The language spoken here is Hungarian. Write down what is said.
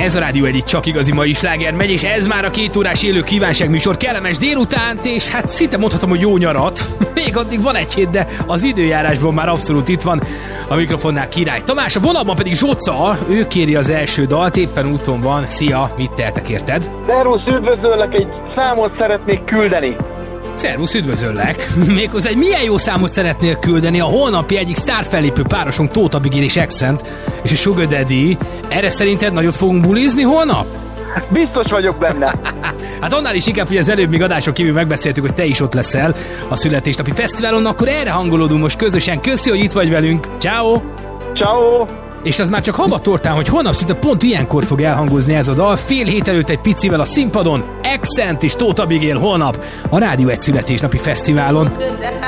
Ez a Rádió Egy csak igazi mai sláger megy, és ez már a 2 órás élő kívánságműsor. Kellemes délutánt, és hát szinte mondhatom, hogy jó nyarat. Még addig van egy hét, de az időjárásban már abszolút itt van a mikrofonnál Király Tamás, a vonalban pedig Zsoca, ő kéri az első dalt, éppen úton van. Szia, mit tehetek érted? Szervusz, üdvözöllek, egy számot szeretnék küldeni. Szervusz, üdvözöllek! Méghozzá egy milyen jó számot szeretnél küldeni a holnapi egyik sztárfellépő párosunk, Tóth Abigail és Accent és a Sugar Daddy. Erre szerinted nagyot fogunk bulizni holnap? Biztos vagyok benne. Hát annál is inkább, hogy az előbb még adáson kívül megbeszéltük, hogy te is ott leszel a születésnapi fesztiválon, akkor erre hangolódunk most közösen. Köszi, hogy itt vagy velünk. Ciao. Ciao. És az már csak habatortán, hogy holnap szinte pont ilyenkor fog elhangozni ez a dal. Fél hét előtt egy picivel a színpadon. Accent és Tóth Abigail holnap a Rádió Egy születésnapi fesztiválon.